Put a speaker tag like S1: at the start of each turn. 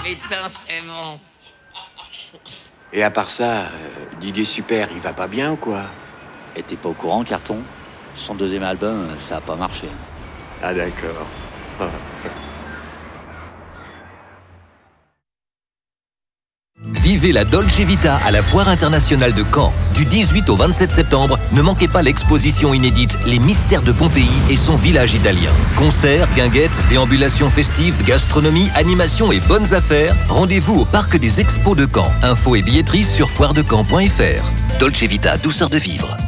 S1: putain, c'est bon.
S2: Et à part ça, Didier Super, il va pas bien ou quoi?
S3: Et t'es pas au courant, Carton? Son deuxième album, ça a pas marché.
S2: Ah d'accord.
S4: Vivez la Dolce Vita à la Foire internationale de Caen. Du 18 au 27 septembre, ne manquez pas l'exposition inédite Les mystères de Pompéi et son village italien. Concerts, guinguettes, déambulations festives, gastronomie, animation et bonnes affaires. Rendez-vous au Parc des Expos de Caen. Infos et billetterie sur foiredecaen.fr. Dolce Vita, douceur de vivre.